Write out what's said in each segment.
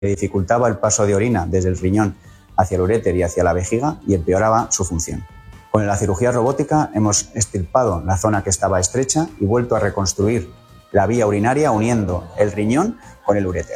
que dificultaba el paso de orina desde el riñón hacia el uréter y hacia la vejiga y empeoraba su función. Con la cirugía robótica hemos extirpado la zona que estaba estrecha y vuelto a reconstruir la vía urinaria uniendo el riñón con el uréter.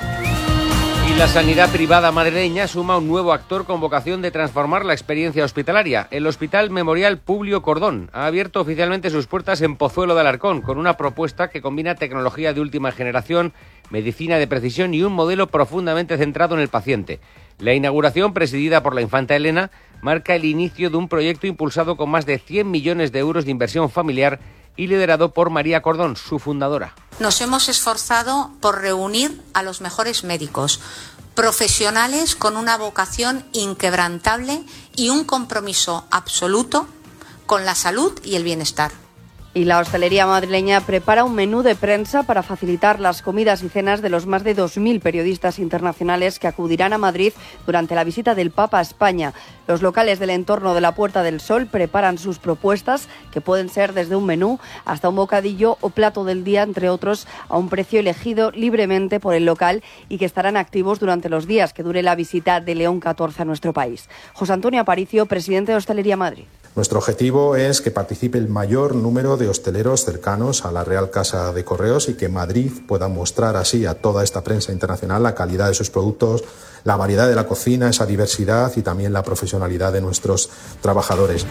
Y la sanidad privada madrileña suma un nuevo actor con vocación de transformar la experiencia hospitalaria. El Hospital Memorial Publio Cordón ha abierto oficialmente sus puertas en Pozuelo de Alarcón con una propuesta que combina tecnología de última generación, medicina de precisión y un modelo profundamente centrado en el paciente. La inauguración, presidida por la infanta Elena, marca el inicio de un proyecto impulsado con más de 100 millones de euros de inversión familiar y liderado por María Cordón, su fundadora. Nos hemos esforzado por reunir a los mejores médicos, profesionales con una vocación inquebrantable y un compromiso absoluto con la salud y el bienestar. Y la hostelería madrileña prepara un menú de prensa para facilitar las comidas y cenas de los más de 2.000 periodistas internacionales que acudirán a Madrid durante la visita del Papa a España. Los locales del entorno de la Puerta del Sol preparan sus propuestas, que pueden ser desde un menú hasta un bocadillo o plato del día, entre otros, a un precio elegido libremente por el local y que estarán activos durante los días que dure la visita de León XIV a nuestro país. José Antonio Aparicio, presidente de Hostelería Madrid. Nuestro objetivo es que participe el mayor número de hosteleros cercanos a la Real Casa de Correos y que Madrid pueda mostrar así a toda esta prensa internacional la calidad de sus productos, la variedad de la cocina, esa diversidad y también la profesionalidad de nuestros trabajadores.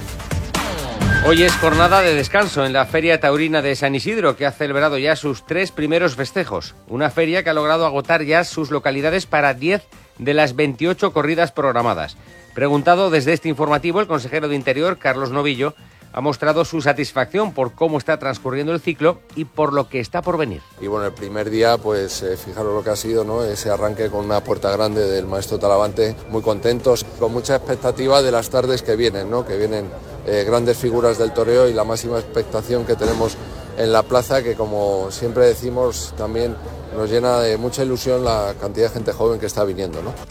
Hoy es jornada de descanso en la Feria Taurina de San Isidro, que ha celebrado ya sus 3 primeros festejos. Una feria que ha logrado agotar ya sus localidades para 10 de las 28 corridas programadas. Preguntado desde este informativo, el consejero de Interior, Carlos Novillo, ha mostrado su satisfacción por cómo está transcurriendo el ciclo y por lo que está por venir. Y bueno, el primer día, pues fijaros lo que ha sido, ¿no? Ese arranque con una puerta grande del maestro Talavante, muy contentos, con mucha expectativa de las tardes que vienen, ¿no? Que vienen grandes figuras del toreo y la máxima expectación que tenemos en la plaza, que como siempre decimos, también nos llena de mucha ilusión la cantidad de gente joven que está viniendo, ¿no?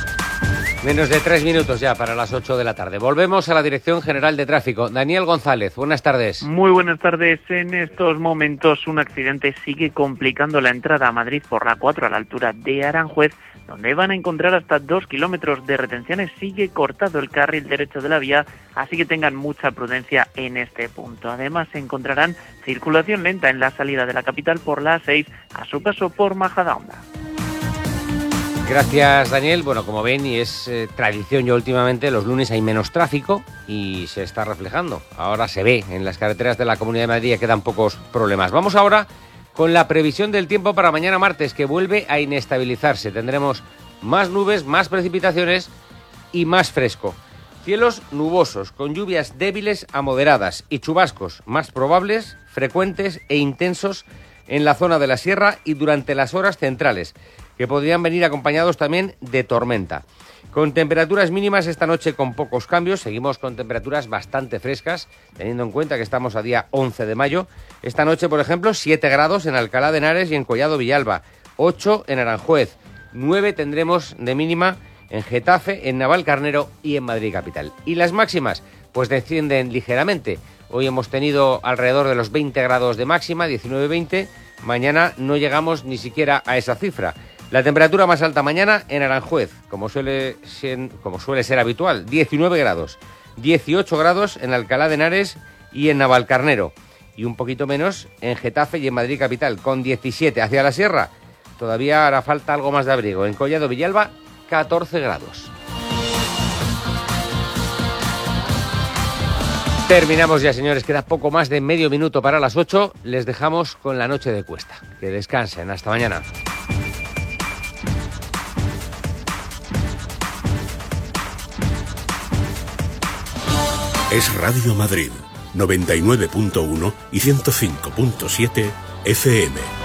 Menos de 3 minutos ya para las 8 de la tarde. Volvemos a la Dirección General de Tráfico. Daniel González, buenas tardes. Muy buenas tardes. En estos momentos un accidente sigue complicando la entrada a Madrid por la 4 a la altura de Aranjuez, donde van a encontrar hasta 2 kilómetros de retenciones. Sigue cortado el carril derecho de la vía, así que tengan mucha prudencia en este punto. Además, se encontrarán circulación lenta en la salida de la capital por la A6 a su paso por Majadahonda. Gracias, Daniel. Bueno, como ven, y es tradición ya últimamente, los lunes hay menos tráfico y se está reflejando. Ahora se ve en las carreteras de la Comunidad de Madrid que quedan pocos problemas. Vamos ahora con la previsión del tiempo para mañana martes, que vuelve a inestabilizarse. Tendremos más nubes, más precipitaciones y más fresco. Cielos nubosos, con lluvias débiles a moderadas y chubascos más probables, frecuentes e intensos en la zona de la sierra y durante las horas centrales, que podrían venir acompañados también de tormenta. Con temperaturas mínimas esta noche con pocos cambios, seguimos con temperaturas bastante frescas, teniendo en cuenta que estamos a día 11 de mayo. Esta noche, por ejemplo, 7 grados en Alcalá de Henares y en Collado Villalba, 8 en Aranjuez, 9 tendremos de mínima en Getafe, en Navalcarnero y en Madrid capital. Y las máximas, pues descienden ligeramente. Hoy hemos tenido alrededor de los 20 grados de máxima, 19-20, mañana no llegamos ni siquiera a esa cifra. La temperatura más alta mañana en Aranjuez, como suele ser habitual, 19 grados. 18 grados en Alcalá de Henares y en Navalcarnero. Y un poquito menos en Getafe y en Madrid capital, con 17. Hacia la sierra todavía hará falta algo más de abrigo. En Collado Villalba, 14 grados. Terminamos ya, señores. Queda poco más de medio minuto para las 8. Les dejamos con la noche de Cuesta. Que descansen. Hasta mañana. Es Radio Madrid, 99.1 y 105.7 FM.